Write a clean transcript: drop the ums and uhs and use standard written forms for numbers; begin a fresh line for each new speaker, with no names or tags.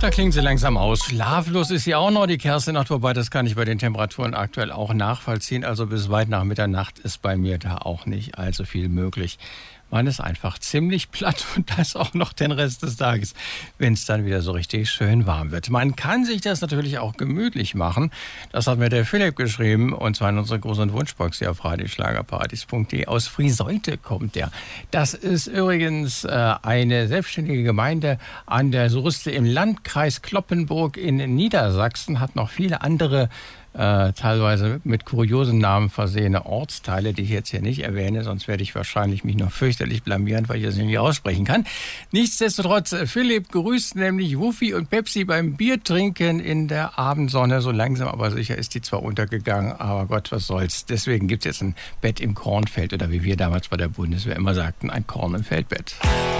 Da klingt sie langsam aus. Schlaflos ist sie auch noch, die Kerstin Nacht, wobei das kann ich bei den Temperaturen aktuell auch nachvollziehen. Also bis weit nach Mitternacht ist bei mir da auch nicht allzu viel möglich. Man ist einfach ziemlich platt und das auch noch den Rest des Tages, wenn es dann wieder so richtig schön warm wird. Man kann sich das natürlich auch gemütlich machen. Das hat mir der Philipp geschrieben und zwar in unserer großen Wunschbox hier auf radioschlagerpartys.de. Aus Frieseute kommt der. Das ist übrigens eine selbstständige Gemeinde an der Surste im Landkreis Cloppenburg in Niedersachsen, hat noch viele andere teilweise mit kuriosen Namen versehene Ortsteile, die ich jetzt hier nicht erwähne, sonst werde ich wahrscheinlich mich noch fürchterlich blamieren, weil ich das nicht aussprechen kann. Nichtsdestotrotz, Philipp grüßt nämlich Wuffi und Pepsi beim Biertrinken in der Abendsonne. So langsam aber sicher ist die zwar untergegangen, aber Gott, was soll's. Deswegen gibt's jetzt ein Bett im Kornfeld oder wie wir damals bei der Bundeswehr immer sagten, ein Korn- und Feldbett.